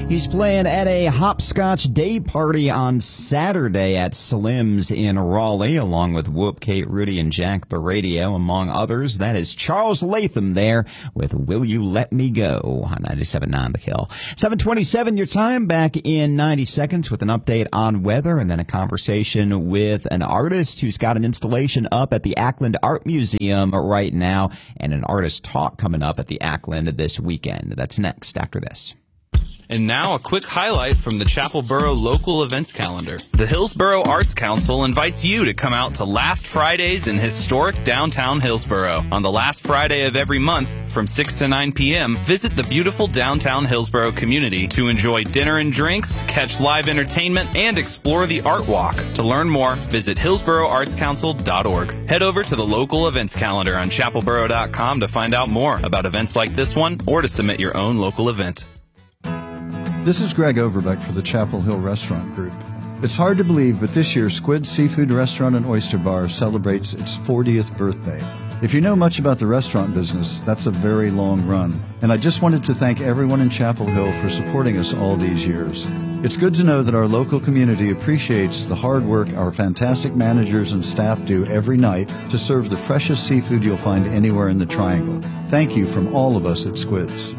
He's playing at a hopscotch day party on Saturday at Slim's in Raleigh, along with Whoop, Kate, Rudy, and Jack the Radio, among others. That is Charles Latham there with Will You Let Me Go on 97.9 The Kill. 7:27 your time, back in 90 seconds with an update on weather and then a conversation with an artist who's got an installation up at the Ackland Art Museum right now and an artist talk coming up at the Ackland this weekend. That's next after this. And now a quick highlight from the Chapelboro local events calendar. The Hillsboro Arts Council invites you to come out to Last Fridays in historic downtown Hillsboro. On the last Friday of every month from 6 to 9 p.m., visit the beautiful downtown Hillsboro community to enjoy dinner and drinks, catch live entertainment, and explore the Art Walk. To learn more, visit hillsboroartscouncil.org. Head over to the local events calendar on chapelboro.com to find out more about events like this one or to submit your own local event. This is Greg Overbeck for the Chapel Hill Restaurant Group. It's hard to believe, but this year Squid Seafood Restaurant and Oyster Bar celebrates its 40th birthday. If you know much about the restaurant business, that's a very long run, and I just wanted to thank everyone in Chapel Hill for supporting us all these years. It's good to know that our local community appreciates the hard work our fantastic managers and staff do every night to serve the freshest seafood you'll find anywhere in the Triangle. Thank you from all of us at Squid's.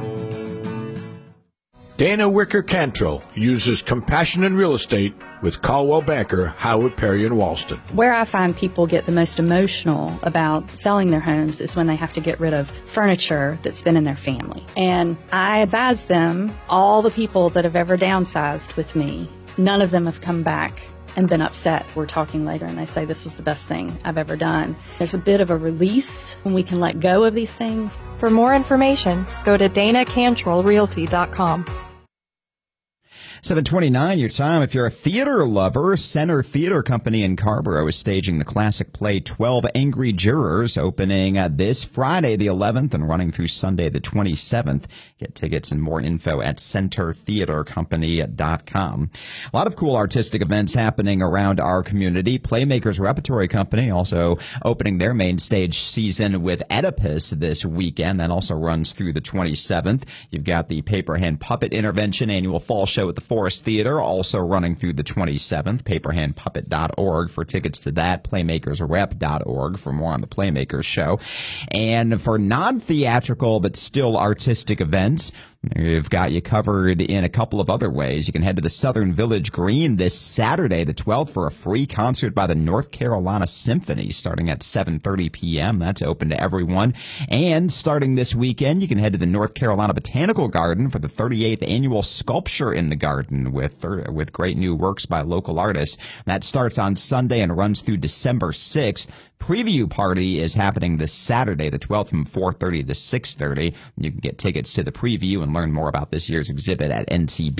Dana Wicker Cantrell uses compassion in real estate with Caldwell Banker, Howard Perry, and Walston. Where I find people get the most emotional about selling their homes is when they have to get rid of furniture that's been in their family. And I advise them, all the people that have ever downsized with me, none of them have come back and been upset. We're talking later and they say this was the best thing I've ever done. There's a bit of a release when we can let go of these things. For more information, go to DanaCantrellRealty.com. 7:29 your time. If you're a theater lover, Center Theater Company in Carrboro is staging the classic play 12 Angry Jurors, opening this Friday the 11th and running through Sunday the 27th. Get tickets and more info at centertheatercompany.com. A lot of cool artistic events happening around our community. Playmakers Repertory Company also opening their main stage season with Oedipus this weekend. That also runs through the 27th. You've got the Paper Hand Puppet Intervention annual fall show at the Forest Theater, also running through the 27th. Paperhandpuppet.org for tickets to that. Playmakersrep.org for more on the Playmakers show. And for non-theatrical but still artistic events, we've got you covered in a couple of other ways. You can head to the Southern Village Green this Saturday, the 12th, for a free concert by the North Carolina Symphony starting at 7:30 p.m. That's open to everyone. And starting this weekend, you can head to the North Carolina Botanical Garden for the 38th annual Sculpture in the Garden with great new works by local artists. That starts on Sunday and runs through December 6th. Preview party is happening this Saturday, the 12th, from 4:30 to 6:30. You can get tickets to the preview and learn more about this year's exhibit at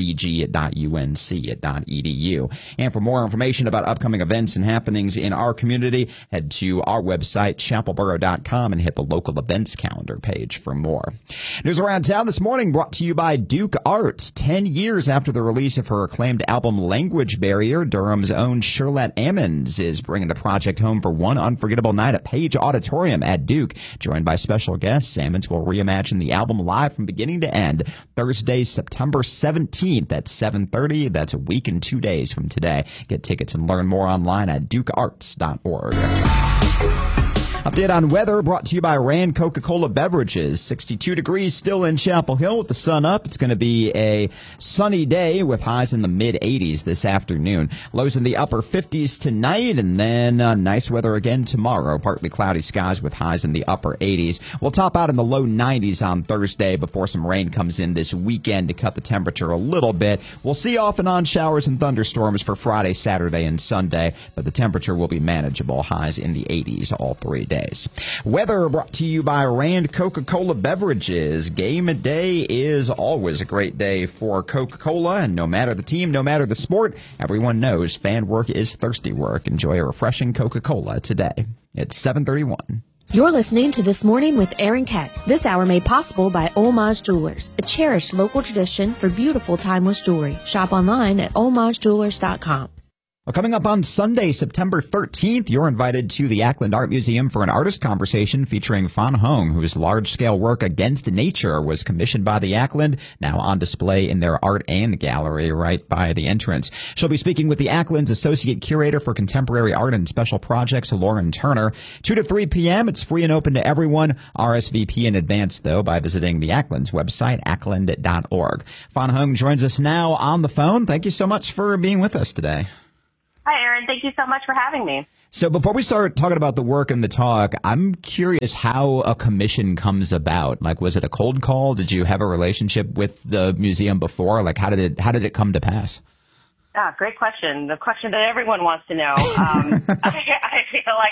ncbg.unc.edu. And for more information about upcoming events and happenings in our community, head to our website, chapelboro.com, and hit the local events calendar page for more. News around town this morning brought to you by Duke Art. 10 years after the release of her acclaimed album Language Barrier, Durham's own Shirlette Ammons is bringing the project home for one unforgettable night at Page Auditorium at Duke. Joined by special guests, Ammons will reimagine the album live from beginning to end Thursday, September 17th at 7:30. That's a week and 2 days from today. Get tickets and learn more online at dukearts.org. Update on weather brought to you by Rand Coca-Cola Beverages. 62 degrees still in Chapel Hill with the sun up. It's going to be a sunny day with highs in the mid-80s this afternoon. Lows in the upper 50s tonight, and then nice weather again tomorrow. Partly cloudy skies with highs in the upper 80s. We'll top out in the low 90s on Thursday before some rain comes in this weekend to cut the temperature a little bit. We'll see off and on showers and thunderstorms for Friday, Saturday, and Sunday, but the temperature will be manageable. Highs in the 80s all 3 days. Weather brought to you by Rand Coca-Cola Beverages. Game day is always a great day for Coca-Cola, and no matter the team, no matter the sport, everyone knows fan work is thirsty work. Enjoy a refreshing Coca-Cola today. It's 7:31. You're listening to This Morning with Aaron Keck. This hour made possible by Olmaz Jewelers, a cherished local tradition for beautiful timeless jewelry. Shop online at olmazjewelers.com. Well, coming up on Sunday, September 13th, you're invited to the Ackland Art Museum for an artist conversation featuring Fan Hong, whose large-scale work Against Nature was commissioned by the Ackland, now on display in their art and gallery right by the entrance. She'll be speaking with the Ackland's Associate Curator for Contemporary Art and Special Projects, Lauren Turner. 2 to 3 p.m. It's free and open to everyone. RSVP in advance, though, by visiting the Ackland's website, ackland.org. Fan Hong joins us now on the phone. Thank you so much for being with us today. Hi, Aaron. Thank you so much for having me. So before we start talking about the work and the talk, I'm curious how a commission comes about. Like, was it a cold call? Did you have a relationship with the museum before? Like, how did it come to pass? Ah, great question. The question that everyone wants to know. I feel like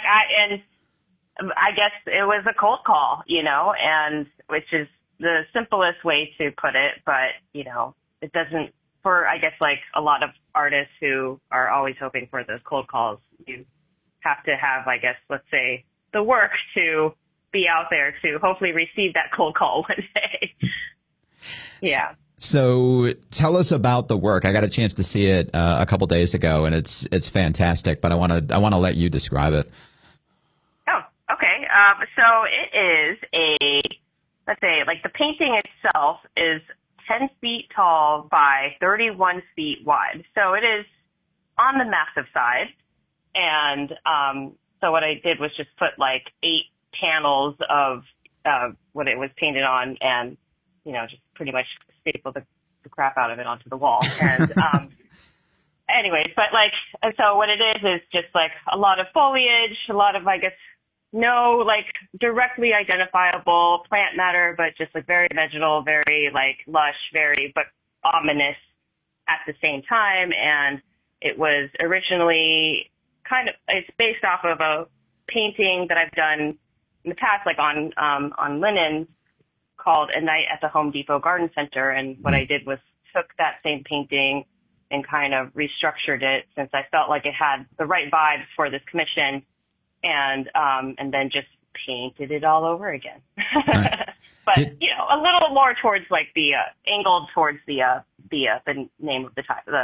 I guess it was a cold call, and which is the simplest way to put it, but, it doesn't, for, I guess, like a lot of artists who are always hoping for those cold calls, you have to have, I guess, let's say, the work to be out there to hopefully receive that cold call one day. Yeah. So tell us about the work. I got a chance to see it a couple days ago, and it's fantastic, but I want to let you describe it. Oh, okay. So it is let's say, like the painting itself is 10 feet tall by 31 feet wide. So it is on the massive side. And so what I did was just put like 8 panels of what it was painted on and, just pretty much staple the crap out of it onto the wall. And anyways, but so what it is just like a lot of foliage, a lot of, I guess, no like directly identifiable plant matter, but just like very vegetal, very like lush, very but ominous at the same time. And it was originally it's based off of a painting that I've done in the past, like on linen, called A Night at the Home Depot Garden Center. And what I did was took that same painting and kind of restructured it, since I felt like it had the right vibes for this commission. And then just painted it all over again. Nice. But a little more towards like the angled towards the name of the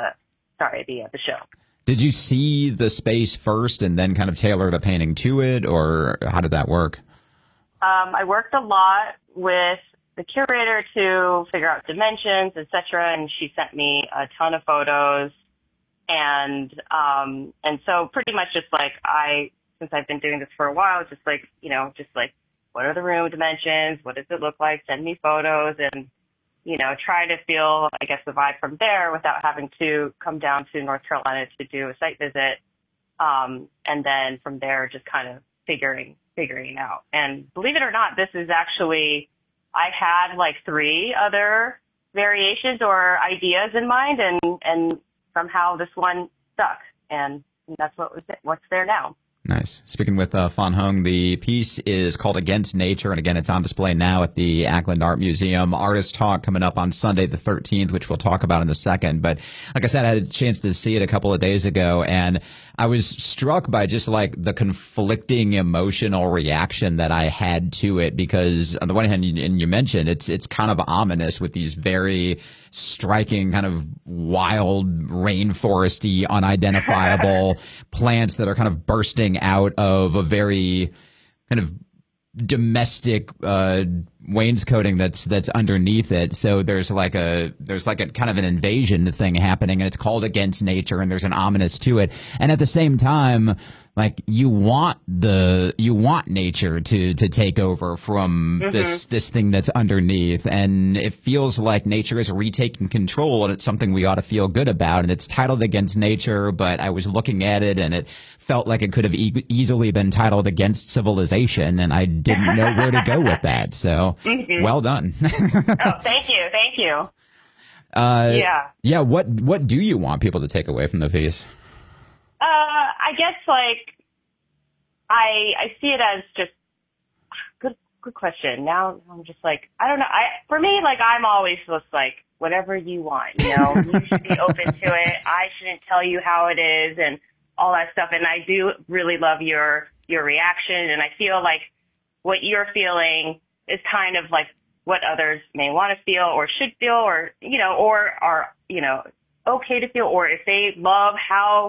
show. Did you see the space first and then kind of tailor the painting to it, or how did that work? I worked a lot with the curator to figure out dimensions, etc., and she sent me a ton of photos, and so pretty much just like since I've been doing this for a while, just like, what are the room dimensions? What does it look like? Send me photos and, try to feel, I guess, the vibe from there without having to come down to North Carolina to do a site visit. And then from there, just kind of figuring it out. And believe it or not, this is actually, I had like 3 other variations or ideas in mind, and somehow this one stuck. And that's what's there now. Nice. Speaking with Fan Hong, the piece is called Against Nature, and again, it's on display now at the Ackland Art Museum. Artist Talk coming up on Sunday the 13th, which we'll talk about in a second. But like I said, I had a chance to see it a couple of days ago, and I was struck by just like the conflicting emotional reaction that I had to it, because on the one hand, and you mentioned, it's kind of ominous with these very striking kind of wild rainforesty, unidentifiable plants that are kind of bursting out of a very kind of domestic wainscoting that's underneath it. So there's like a kind of an invasion thing happening, and it's called Against Nature, and there's an ominous to it. And at the same time, like you want nature to take over from this thing that's underneath, and it feels like nature is retaking control, and it's something we ought to feel good about. And it's titled Against Nature, but I was looking at it and it felt like it could have easily been titled Against Civilization, and I didn't know where to go with that. So well done. Oh, thank you. Yeah. What do you want people to take away from the piece? I guess like I see it as just good question. Now I'm just like, I don't know. For me, like I'm always just like, whatever you want, you should be open to it. I shouldn't tell you how it is and all that stuff. And I do really love your reaction. And I feel like what you're feeling is kind of like what others may want to feel or should feel, or, or are, okay to feel, or if they love how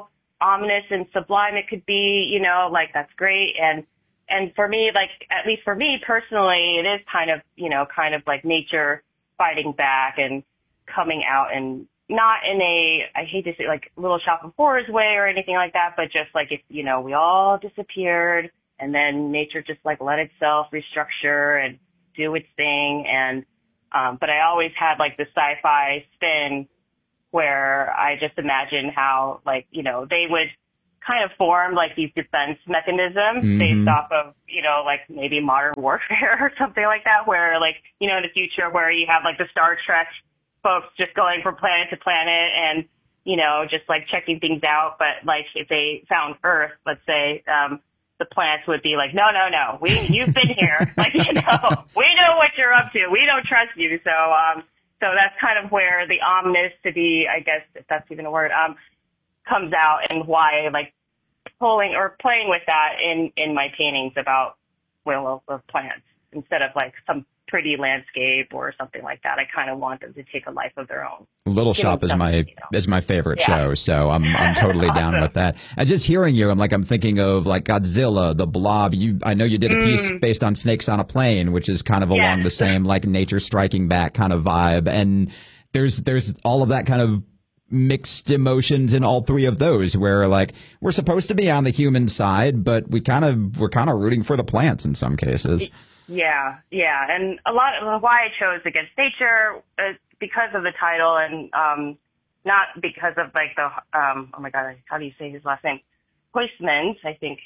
ominous and sublime it could be, like that's great. And for me, like, at least for me personally, it is kind of like nature fighting back and coming out, and not in I hate to say like Little Shop of Horrors way or anything like that, but just like if, we all disappeared and then nature just like let itself restructure and do its thing. And, but I always had like the sci-fi spin where I just imagine how like, they would kind of form like these defense mechanisms based off of, like maybe modern warfare or something like that, where like, in the future where you have like the Star Trek folks just going from planet to planet and, just like checking things out. But like if they found Earth, let's say, the plants would be like, no, you've been here. Like, we know what you're up to. We don't trust you. So that's kind of where the omnicity, I guess, if that's even a word, comes out, and why like pulling or playing with that in my paintings about willow or plants instead of like some pretty landscape or something like that. I kind of want them to take a life of their own. Little Shop is my favorite show, so I'm totally awesome. down with that. And just hearing you, I'm thinking of like Godzilla, the Blob. I know you did a piece based on Snakes on a Plane, which is kind of along the same like nature striking back kind of vibe. And there's all of that kind of mixed emotions in all three of those, where like we're supposed to be on the human side, but we're kind of rooting for the plants in some cases. Yeah. And a lot of why I chose Against Nature is because of the title, and not because of like the oh my god, how do you say his last name? Huysmans, I think.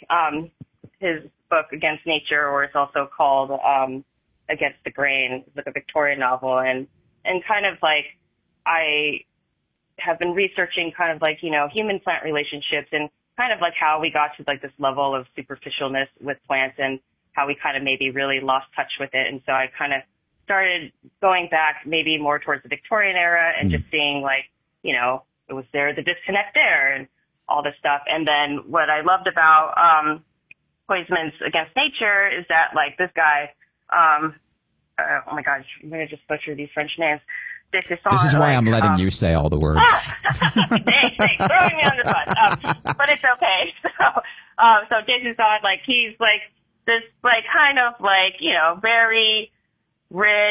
His book Against Nature, or it's also called Against the Grain, it's like a Victorian novel, and kind of like I have been researching kind of like, human plant relationships, and kind of like how we got to like this level of superficialness with plants, and how we kind of maybe really lost touch with it. And so I kind of started going back maybe more towards the Victorian era and just seeing like, it was there, the disconnect there and all this stuff. And then what I loved about Huysmans Against Nature is that like this guy, oh my gosh, I'm going to just butcher these French names. This is why I'm letting you say all the words. Thanks, throwing me on the spot. But it's okay. So Desisson, like he's like this like kind of like, very rich,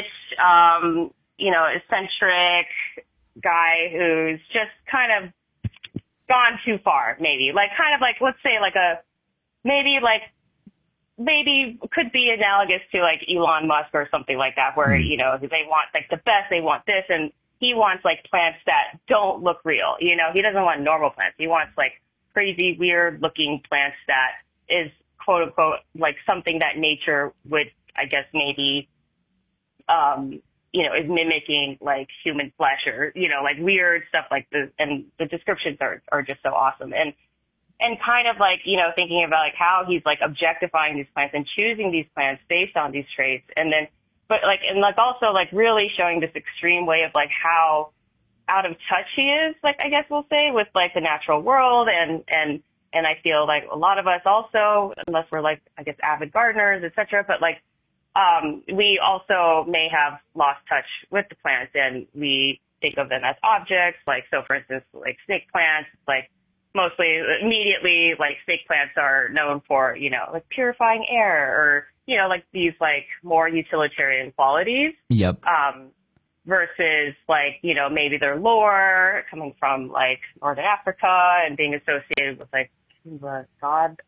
eccentric guy who's just kind of gone too far, maybe. Like kind of like, let's say like maybe could be analogous to like Elon Musk or something like that, where, they want like the best, they want this, and he wants like plants that don't look real. He doesn't want normal plants. He wants like crazy, weird looking plants that is quote unquote like something that nature would, I guess, maybe, is mimicking like human flesh or, like weird stuff like this. And the descriptions are just so awesome. And kind of like, thinking about like how he's like objectifying these plants and choosing these plants based on these traits. And then, but like, and like also like really showing this extreme way of like how out of touch he is, like, I guess we'll say, with like the natural world. And I feel like a lot of us also, unless we're like, I guess, avid gardeners, et cetera, but like, we also may have lost touch with the plants, and we think of them as objects. Like, so for instance, like snake plants, like, mostly immediately like snake plants are known for, like purifying air or, like these like more utilitarian qualities. Yep. Versus like, maybe their lore coming from like Northern Africa and being associated with like the god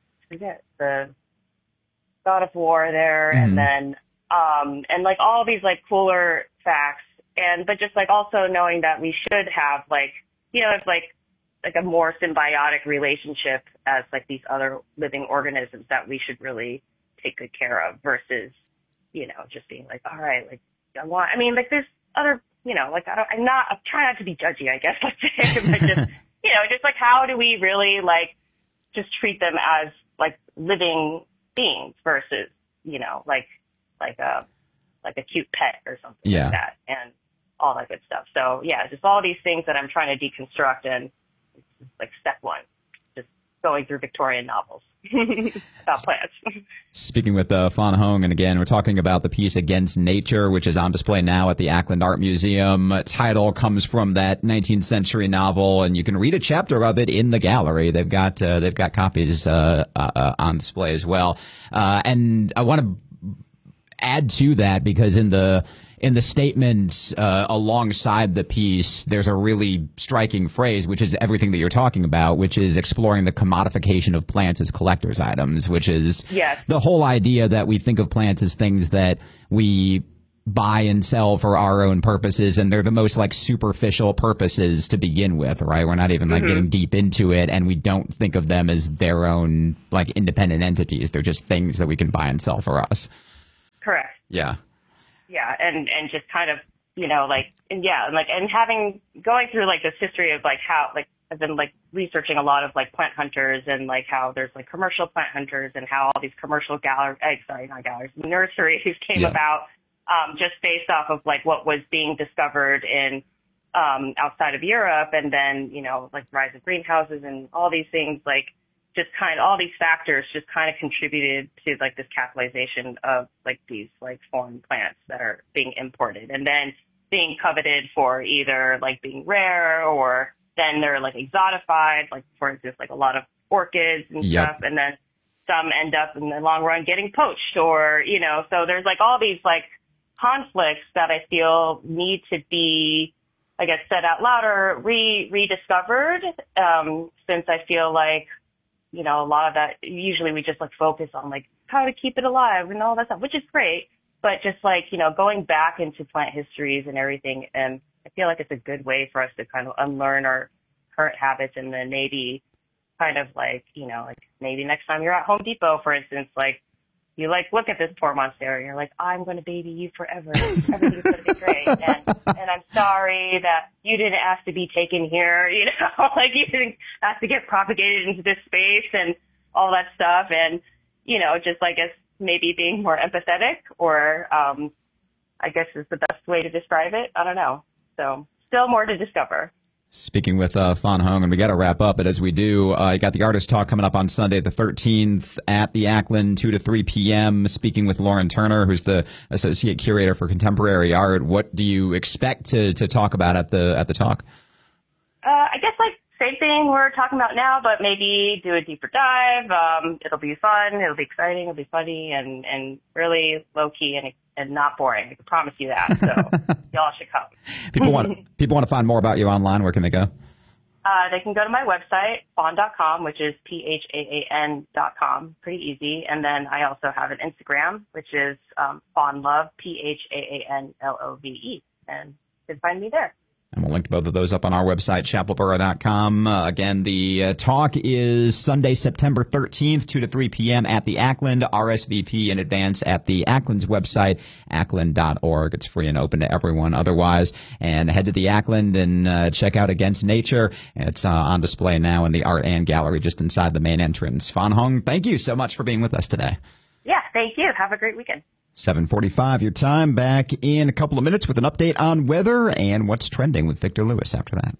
of war there. And then, and like all these like cooler facts, but just like also knowing that we should have like, it's like a more symbiotic relationship as like these other living organisms that we should really take good care of versus, just being like, all right, like like there's other, like I'm trying not to be judgy, I guess, let's say, but just, just like how do we really like just treat them as like living beings versus, like a cute pet or something like that, and all that good stuff. So yeah, just all these things that I'm trying to deconstruct, and like step one, just going through Victorian novels about plants. Speaking with Fawn Hong, and again, we're talking about the piece Against Nature, which is on display now at the Ackland Art Museum. Title comes from that 19th century novel, and you can read a chapter of it in the gallery. They've got copies on display as well. And I want to add to that, because in the statements alongside the piece, there's a really striking phrase, which is everything that you're talking about, which is exploring the commodification of plants as collector's items, which is the whole idea that we think of plants as things that we buy and sell for our own purposes, and they're the most like superficial purposes to begin with, right? We're not even like getting deep into it, and we don't think of them as their own like independent entities. They're just things that we can buy and sell for us. Correct. Yeah. Yeah, and just kind of, going through like this history of like how, like, I've been like researching a lot of like plant hunters, and like how there's like commercial plant hunters, and how all these commercial nurseries came about, just based off of like what was being discovered in outside of Europe, and then, like rise of greenhouses and all these things, like just kind of all these factors just kind of contributed to like this capitalization of like these like foreign plants that are being imported and then being coveted for either like being rare, or then they're like exotified, like for instance, like a lot of orchids and stuff, and then some end up in the long run getting poached, or, so there's like all these like conflicts that I feel need to be, I guess, said out loud or rediscovered, since I feel like, a lot of that, usually we just like focus on like how to keep it alive and all that stuff, which is great. But just like, going back into plant histories and everything, and I feel like it's a good way for us to kind of unlearn our current habits, and then maybe kind of like, like maybe next time you're at Home Depot, for instance, like you like look at this poor monstera and you're like, I'm going to baby you forever. Everything's going to be great. And I'm sorry that you didn't ask to be taken here, like you didn't ask to get propagated into this space and all that stuff. And, just I guess maybe being more empathetic, or I guess is the best way to describe it. I don't know. So still more to discover. Speaking with Fawn Hong, and we got to wrap up, but as we do, you got the Artist Talk coming up on Sunday the 13th at the Ackland, 2 to 3 p.m., speaking with Lauren Turner, who's the Associate Curator for Contemporary Art. What do you expect to talk about at the talk? I guess like same thing we're talking about now, but maybe do a deeper dive. It'll be fun, it'll be exciting, it'll be funny, and really low-key and not boring. I can promise you that. So y'all should come. People want to find more about you online. Where can they go? They can go to my website, fawn.com, which is PHAAN.com. Pretty easy. And then I also have an Instagram, which is fawnlove, PHAANLOVE. And you can find me there. And we'll link both of those up on our website, chapelboro.com. Again, the talk is Sunday, September 13th, 2 to 3 p.m. at the Ackland. RSVP in advance at the Ackland's website, ackland.org. It's free and open to everyone otherwise. And head to the Ackland and check out Against Nature. It's on display now in the Art and Gallery just inside the main entrance. Fawn Hong, thank you so much for being with us today. Yeah, thank you. Have a great weekend. 7:45, your time. Back in a couple of minutes with an update on weather and what's trending with Victor Lewis after that.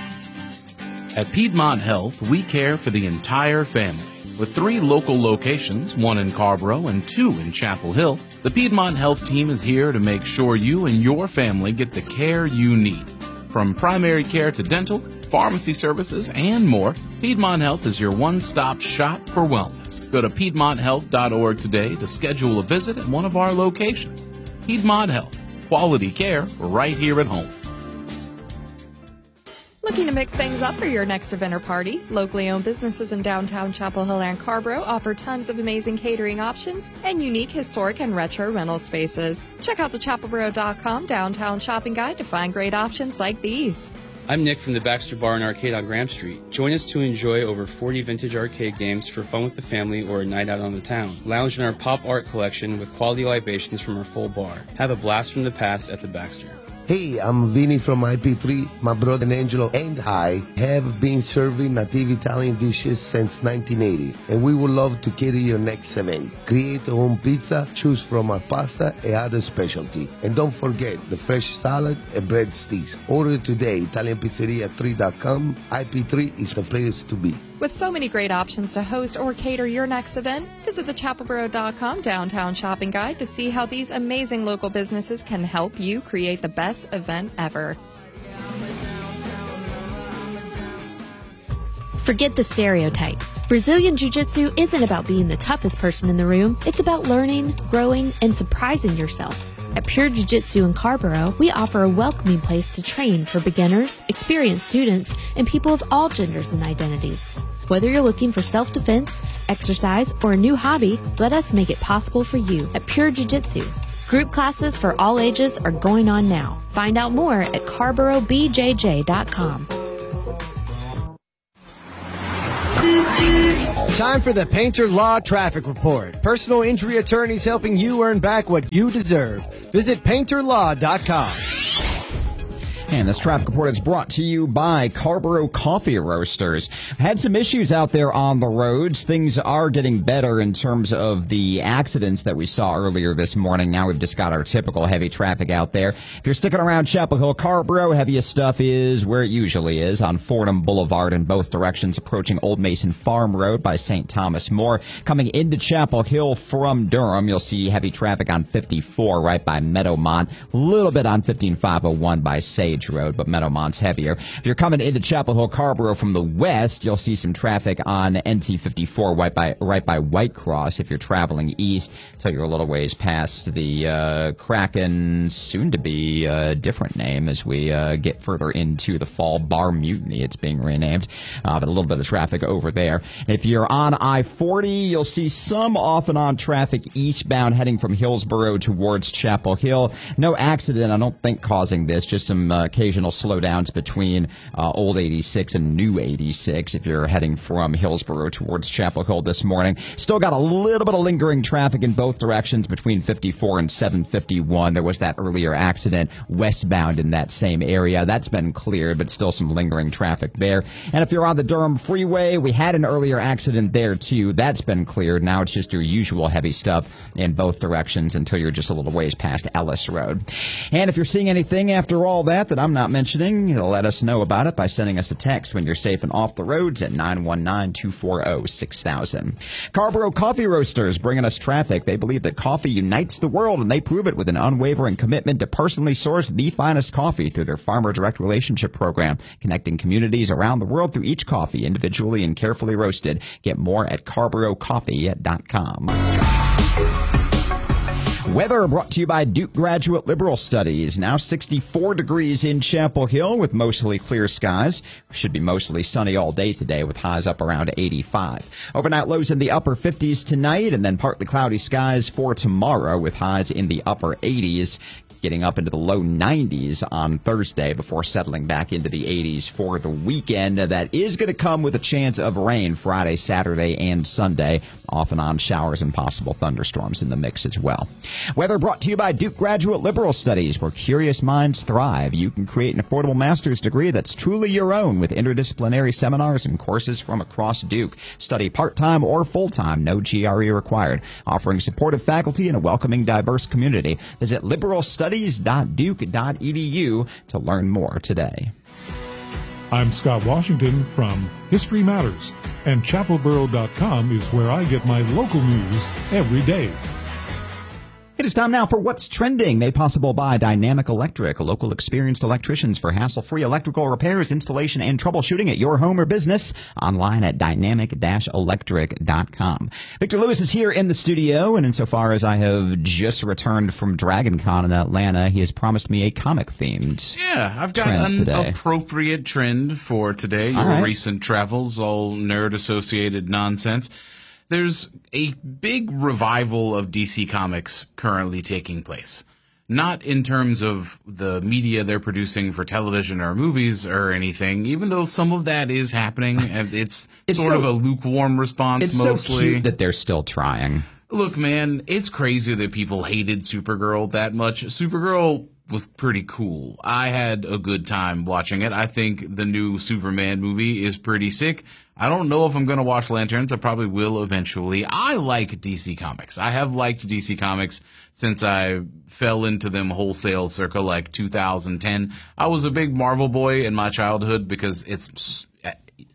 At Piedmont Health, we care for the entire family. With 3 local locations, 1 in Carrboro and 2 in Chapel Hill, the Piedmont Health team is here to make sure you and your family get the care you need. From primary care to dental, pharmacy services, and more, Piedmont Health is your one-stop shop for wellness. Go to PiedmontHealth.org today to schedule a visit at one of our locations. Piedmont Health, quality care right here at home. Looking to mix things up for your next event or party? Locally owned businesses in downtown Chapel Hill and Carrboro offer tons of amazing catering options and unique historic and retro rental spaces. Check out the chapelboro.com downtown shopping guide to find great options like these. I'm Nick from the Baxter Bar and Arcade on Graham Street. Join us to enjoy over 40 vintage arcade games for fun with the family or a night out on the town. Lounge in our pop art collection with quality libations from our full bar. Have a blast from the past at the Baxter. Hey, I'm Vinny from IP3. My brother Angelo and I have been serving native Italian dishes since 1980, and we would love to cater your next event. Create a home pizza, choose from our pasta and other specialty. And don't forget the fresh salad and bread sticks. Order today, ItalianPizzeria3.com. IP3 is the place to be. With so many great options to host or cater your next event, visit the chapelboro.com downtown shopping guide to see how these amazing local businesses can help you create the best event ever. Forget the stereotypes. Brazilian Jiu-Jitsu isn't about being the toughest person in the room. It's about learning, growing, and surprising yourself. At Pure Jiu-Jitsu in Carborough, we offer a welcoming place to train for beginners, experienced students, and people of all genders and identities. Whether you're looking for self-defense, exercise, or a new hobby, let us make it possible for you at Pure Jiu-Jitsu. Group classes for all ages are going on now. Find out more at carboroughbjj.com. Time for the Painter Law Traffic Report. Personal injury attorneys helping you earn back what you deserve. Visit painterlaw.com. And this traffic report is brought to you by Carborough Coffee Roasters. Had some issues out there on the roads. Things are getting better in terms of the accidents that we saw earlier this morning. Now we've just got our typical heavy traffic out there. If you're sticking around Chapel Hill, Carborough, heaviest stuff is where it usually is, on Fordham Boulevard in both directions, approaching Old Mason Farm Road by St. Thomas More. Coming into Chapel Hill from Durham, you'll see heavy traffic on 54 right by Meadowmont. A little bit on 15501 by Sage Road, but Meadowmont's heavier. If you're coming into Chapel Hill, Carborough from the west, you'll see some traffic on NC 54 right by White Cross if you're traveling east. So you're a little ways past the Kraken, soon to be a different name as we get further into the fall. Bar Mutiny, it's being renamed, but a little bit of traffic over there. If you're on I-40, you'll see some off and on traffic eastbound heading from Hillsborough towards Chapel Hill. No accident, I don't think, causing this, just some occasional slowdowns between Old 86 and New 86 if you're heading from Hillsborough towards Chapel Hill this morning. Still got a little bit of lingering traffic in both directions between 54 and 751. There was that earlier accident westbound in that same area. That's been cleared, but still some lingering traffic there. And if you're on the Durham Freeway, we had an earlier accident there too. That's been cleared. Now it's just your usual heavy stuff in both directions until you're just a little ways past Ellis Road. And if you're seeing anything after all that I'm not mentioning, let us know about it by sending us a text when you're safe and off the roads at 919-240-6000. Carborough Coffee Roasters bringing us traffic. They believe that coffee unites the world, and they prove it with an unwavering commitment to personally source the finest coffee through their Farmer Direct Relationship Program, connecting communities around the world through each coffee, individually and carefully roasted. Get more at carboroughcoffee.com. Weather brought to you by Duke Graduate Liberal Studies. Now 64 degrees in Chapel Hill with mostly clear skies. Should be mostly sunny all day today with highs up around 85. Overnight lows in the upper 50s tonight, and then partly cloudy skies for tomorrow with highs in the upper 80s. Getting up into the low 90s on Thursday before settling back into the 80s for the weekend. That is going to come with a chance of rain Friday, Saturday, and Sunday. Off and on showers and possible thunderstorms in the mix as well. Weather brought to you by Duke Graduate Liberal Studies, where curious minds thrive. You can create an affordable master's degree that's truly your own with interdisciplinary seminars and courses from across Duke. Study part-time or full-time, no GRE required. Offering supportive faculty and a welcoming, diverse community. Visit liberalstudies.duke.edu to learn more today. I'm Scott Washington from History Matters, and chapelboro.com is where I get my local news every day. It is time now for What's Trending, made possible by Dynamic Electric, local experienced electricians for hassle-free electrical repairs, installation, and troubleshooting at your home or business. Online at dynamic-electric.com. Victor Lewis is here in the studio, and insofar as I have just returned from DragonCon in Atlanta, he has promised me a comic-themed Yeah, I've got an today. Appropriate trend for today. Your recent travels, all nerd-associated nonsense. There's a big revival of DC Comics currently taking place. Not in terms of the media they're producing for television or movies or anything, even though some of that is happening. It's sort of a lukewarm response mostly. It's so cute that they're still trying. Look, man, it's crazy that people hated Supergirl that much. Supergirl was pretty cool. I had a good time watching it. I think the new Superman movie is pretty sick. I don't know if I'm going to watch Lanterns. I probably will eventually. I like DC Comics. I have liked DC Comics since I fell into them wholesale circa like 2010. I was a big Marvel boy in my childhood because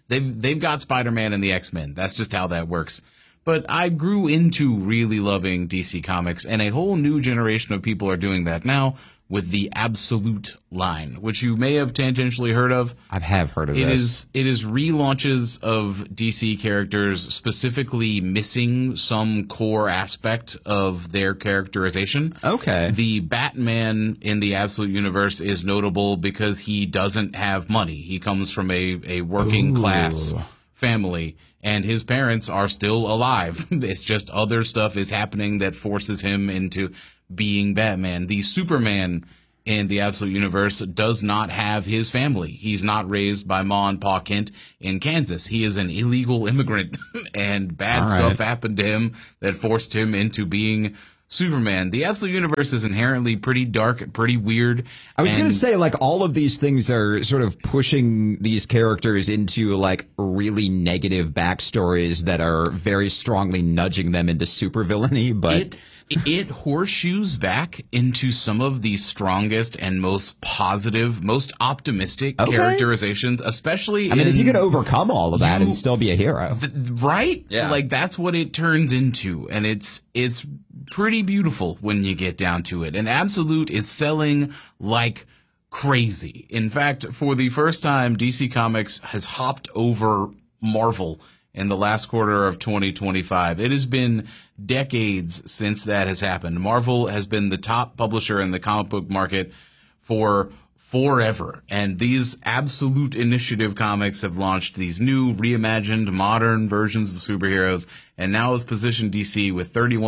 They've got Spider-Man and the X-Men. That's just how that works. But I grew into really loving DC Comics, and a whole new generation of people are doing that now with the Absolute line, which you may have tangentially heard of. I have heard of this. It is relaunches of DC characters, specifically missing some core aspect of their characterization. Okay. The Batman in the Absolute Universe is notable because he doesn't have money. He comes from a working class family, and his parents are still alive. It's just other stuff is happening that forces him into being Batman. The Superman in the Absolute Universe does not have his family. He's not raised by Ma and Pa Kent in Kansas. He is an illegal immigrant, and bad stuff happened to him that forced him into being Superman. The Absolute Universe is inherently pretty dark, pretty weird. I was going to say, like, all of these things are sort of pushing these characters into, like, really negative backstories that are very strongly nudging them into supervillainy, but it horseshoes back into some of the strongest and most positive, most optimistic characterizations, especially if you could overcome all of that and still be a hero. Right? Yeah. Like, that's what it turns into, and it's pretty beautiful when you get down to it. And Absolute is selling like crazy. In fact, for the first time, DC Comics has hopped over Marvel in the last quarter of 2025. It has been decades since that has happened. Marvel has been the top publisher in the comic book market for forever. And these Absolute Initiative comics have launched these new, reimagined, modern versions of superheroes, and now has positioned DC with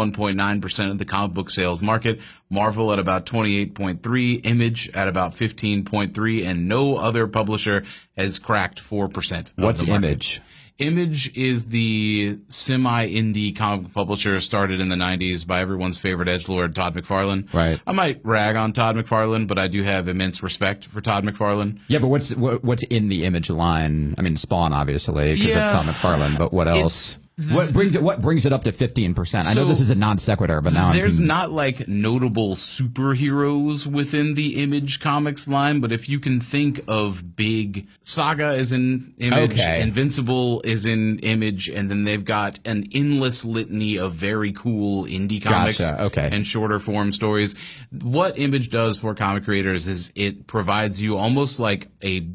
31.9% of the comic book sales market, Marvel at about 28.3%, Image at about 15.3%, and no other publisher has cracked 4%. What's Image? Image is the semi-indie comic book publisher started in the 90s by everyone's favorite edgelord, Todd McFarlane. Right. I might rag on Todd McFarlane, but I do have immense respect for Todd McFarlane. Yeah, but what's in the Image line? I mean, Spawn, obviously, because that's Todd McFarlane, but what else? What brings it up to 15%? I know this is a non sequitur, but now there's not like notable superheroes within the Image Comics line, but if you can think of big, Saga is in Image, Invincible is in Image, and then they've got an endless litany of very cool indie comics and shorter form stories. What Image does for comic creators is it provides you almost like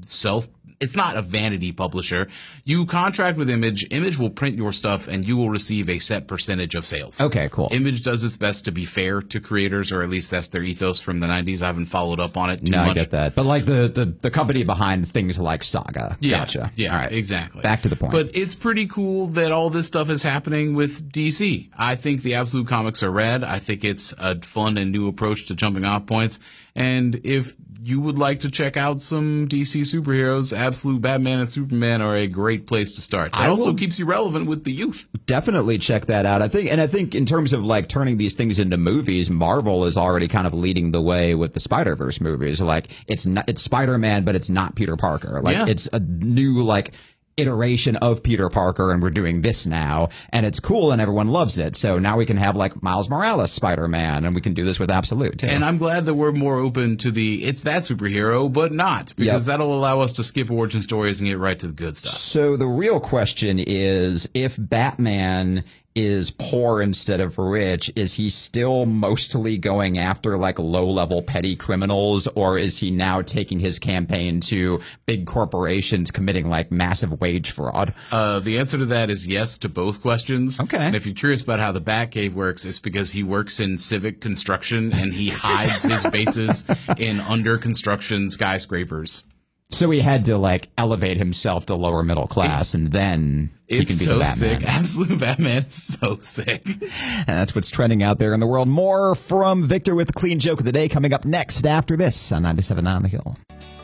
it's not a vanity publisher. You contract with Image. Image will print your stuff, and you will receive a set percentage of sales. Okay, cool. Image does its best to be fair to creators, or at least that's their ethos from the 90s. I haven't followed up on it too much. I get that. But like the company behind things like Saga. Yeah, gotcha. Yeah, all right. Exactly. Back to the point. But it's pretty cool that all this stuff is happening with DC. I think the Absolute comics are rad. I think it's a fun and new approach to jumping off points. And if you would like to check out some DC superheroes, Absolute Batman and Superman are a great place to start. That also keeps you relevant with the youth. Definitely check that out. I think in terms of like turning these things into movies, Marvel is already kind of leading the way with the Spider-Verse movies. Like it's Spider-Man, but it's not Peter Parker. Like it's a new iteration of Peter Parker, and we're doing this now, and it's cool and everyone loves it. So now we can have like Miles Morales Spider-Man, and we can do this with Absolute too. And I'm glad that we're more open to it's that superhero, but not, because that'll allow us to skip origin stories and get right to the good stuff. So the real question is, if Batman is poor instead of rich, is he still mostly going after like low-level petty criminals, or is he now taking his campaign to big corporations committing like massive wage fraud? The answer to that is yes to both questions. Okay. And if you're curious about how the Batcave works, it's because he works in civic construction and he hides his bases in under construction skyscrapers. So he had to like elevate himself to lower middle class, and then he can be the Batman. Sick. Absolute Batman is so sick. And that's what's trending out there in the world. More from Victor with the clean joke of the day coming up next after this on 97.9 The Hill.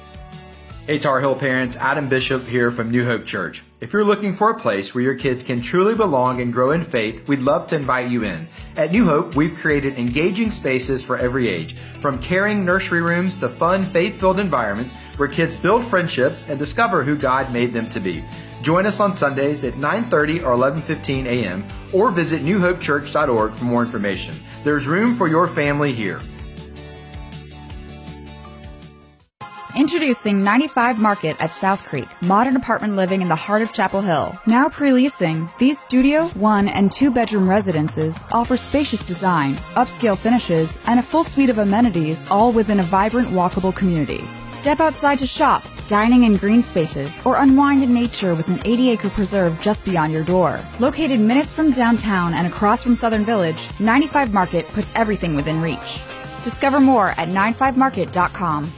Hey Tar Heel parents, Adam Bishop here from New Hope Church. If you're looking for a place where your kids can truly belong and grow in faith, we'd love to invite you in. At New Hope, we've created engaging spaces for every age, from caring nursery rooms to fun, faith-filled environments where kids build friendships and discover who God made them to be. Join us on Sundays at 9:30 or 11:15 a.m. or visit newhopechurch.org for more information. There's room for your family here. Introducing 95 Market at South Creek, modern apartment living in the heart of Chapel Hill. Now pre-leasing, these studio, 1- and 2-bedroom residences offer spacious design, upscale finishes, and a full suite of amenities, all within a vibrant, walkable community. Step outside to shops, dining in green spaces, or unwind in nature with an 80-acre preserve just beyond your door. Located minutes from downtown and across from Southern Village, 95 Market puts everything within reach. Discover more at 95market.com.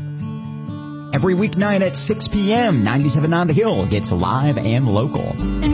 Every weeknight at 6 p.m., 97 on the Hill gets live and local.